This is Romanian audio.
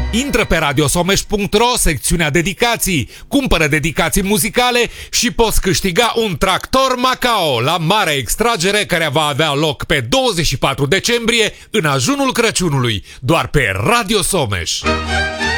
Intră pe radiosomeș.ro, secțiunea dedicații, cumpără dedicații muzicale și poți câștiga un tractor Macao la mare extragere care va avea loc pe 24 decembrie în ajunul Crăciunului, doar pe Radio Someș.